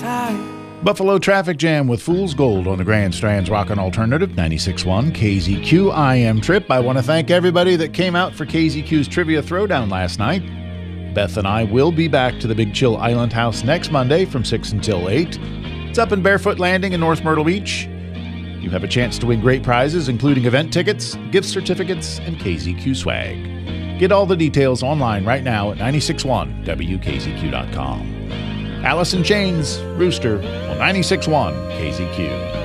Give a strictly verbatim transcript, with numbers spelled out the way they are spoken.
Buffalo Traffic Jam with Fool's Gold on the Grand Strand's Rockin' Alternative, ninety-six point one K Z Q. I am Trip. I want to thank everybody that came out for K Z Q's Trivia Throwdown last night. Beth and I will be back to the Big Chill Island House next Monday from six until eight. It's up in Barefoot Landing in North Myrtle Beach. You have a chance to win great prizes, including event tickets, gift certificates, and K Z Q swag. Get all the details online right now at nine six one W K Z Q dot com. Alice in Chains, Rooster, on ninety-six point one K Z Q.